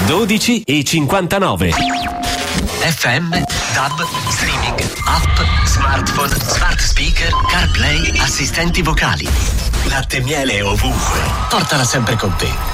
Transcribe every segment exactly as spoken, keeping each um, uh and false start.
dodici e cinquantanove. F M, D A B, streaming, app, smartphone, smart speaker, CarPlay, assistenti vocali. Latte e miele ovunque. Portala sempre con te.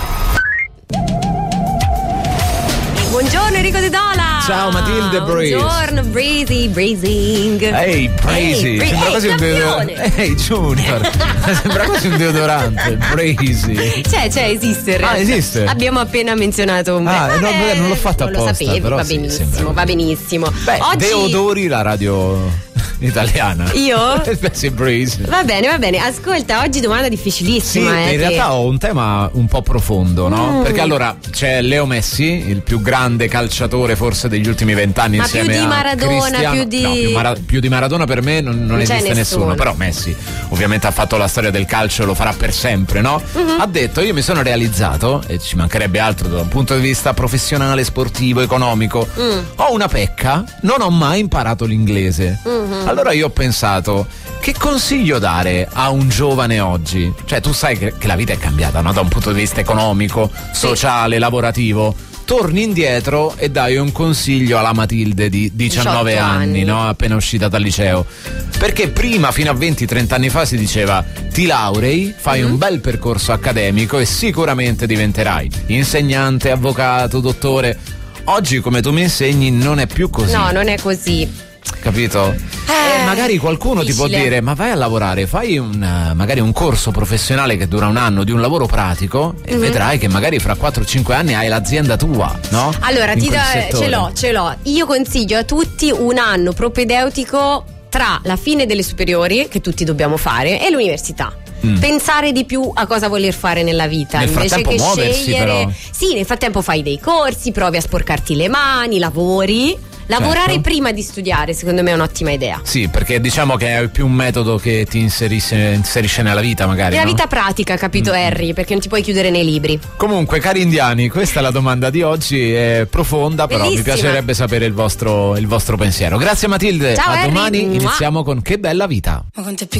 Buongiorno Enrico De Dola. Ciao Matilde Breeze. Buongiorno Breezy, Breezing. Ehi Breezy, Hey, sembra hey, quasi un campione. deodorante. Ehi Junior, sembra quasi un deodorante. Breezy. C'è, c'è, esiste in realtà. Ah, esiste? Abbiamo appena menzionato un Ah, Vabbè, no, vabbè, non l'ho fatto non apposta, lo sapevi, però va sì, benissimo, sembra. va benissimo. Beh, Oggi Deodori, la radio italiana. Io? Sì, Breeze. Va bene, va bene. Ascolta, oggi domanda Sì, difficilissima. eh, in che- realtà ho un tema un po' profondo, no? Mm. Perché allora c'è Leo Messi, il più grande calciatore forse degli ultimi vent'anni, Ma insieme più di a Maradona, Cristiano. più di- No, più, Mara- più di Maradona per me non, non Non c'è esiste nessuno. nessuno. Però Messi ovviamente ha fatto la storia del calcio e lo farà per sempre, no? Mhm. Ha detto: io mi sono realizzato, e ci mancherebbe altro da un punto di vista professionale, sportivo, economico. Mm. Ho una pecca, non ho mai imparato l'inglese. Mhm. Allora io ho pensato, che consiglio dare a un giovane oggi? Cioè, tu sai che, che la vita è cambiata, no? Da un punto di vista economico, sociale, lavorativo. Torni indietro e dai un consiglio alla Matilde di diciannove diciotto anni, anni. no? Appena uscita dal liceo. Perché prima, fino a venti trenta anni fa, si diceva: ti laurei, fai Mm-hmm. un bel percorso accademico e sicuramente diventerai insegnante, avvocato, dottore. Oggi, come tu mi insegni, non è più così. No, non è così. Capito? Eh, e magari qualcuno ti può difficile. dire: ma vai a lavorare, fai un, eh, magari un corso professionale che dura un anno di un lavoro pratico e Mhm. vedrai che magari fra quattro cinque anni hai l'azienda tua, no? Allora, In ti quel da- settore. ce l'ho, ce l'ho. Io consiglio a tutti un anno propedeutico tra la fine delle superiori, che tutti dobbiamo fare, e l'università. Mm. Pensare di più a cosa voler fare nella vita Nel invece frattempo che muoversi, scegliere. però. Sì, nel frattempo fai dei corsi, provi a sporcarti le mani, lavori. Lavorare Certo. prima di studiare, secondo me è un'ottima idea. Sì, perché diciamo che è più un metodo che ti inserisce, inserisce nella vita, magari. È la no? vita pratica, capito Mm. Harry? Perché non ti puoi chiudere nei libri. Comunque, cari indiani, questa è la domanda di oggi, è profonda, però Bellissima. mi piacerebbe sapere il vostro, il vostro pensiero. Grazie Matilde, Ciao, a Harry. domani. Mua. Iniziamo con Che bella vita. Ma quanto è piccola